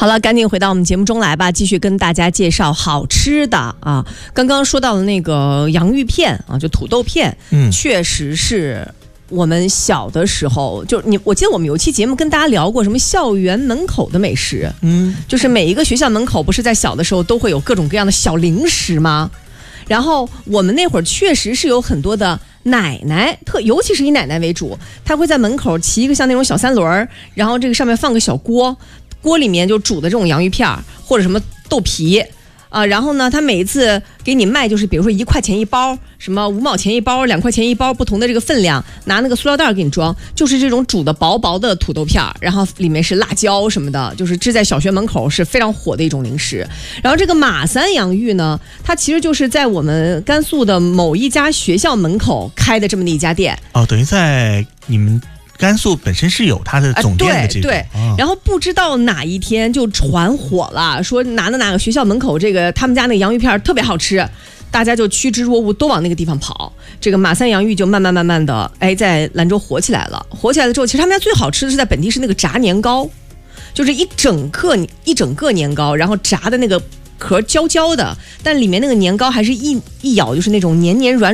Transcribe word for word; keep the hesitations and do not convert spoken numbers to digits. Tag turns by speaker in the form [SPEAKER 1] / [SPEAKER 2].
[SPEAKER 1] 好了，赶紧回到我们节目中来吧，继续跟大家介绍好吃的啊。刚刚说到的那个洋芋片啊，就土豆片，嗯，确实是我们小的时候，就你，我记得我们有一期节目跟大家聊过什么校园门口的美食，嗯，就是每一个学校门口不是在小的时候都会有各种各样的小零食吗？然后我们那会儿确实是有很多的奶奶，特尤其是以奶奶为主，她会在门口骑一个像那种小三轮，然后这个上面放个小锅。锅里面就煮的这种洋芋片或者什么豆皮啊，然后呢，他每一次给你卖就是比如说一块钱一包，什么五毛钱一包，两块钱一包，不同的这个分量，拿那个塑料袋给你装，就是这种煮的薄薄的土豆片，然后里面是辣椒什么的，就是支在小学门口是非常火的一种零食。然后这个马三洋芋呢，它其实就是在我们甘肃的某一家学校门口开的这么的一家店。
[SPEAKER 2] 哦，等于在你们甘肃本身是有它的总店的这个、
[SPEAKER 1] 啊、对对、哦，然后不知道哪一天就传火了，说哪哪哪个学校门口这个他们家那个洋芋片特别好吃，大家就趋之若鹜，都往那个地方跑。这个马三洋芋就慢慢慢慢的，哎，在兰州火起来了。火起来了之后，其实他们家最好吃的是在本地是那个炸年糕，就是一整个一整个年糕，然后炸的那个壳焦焦的，但里面那个年糕还是一一咬就是那种黏黏软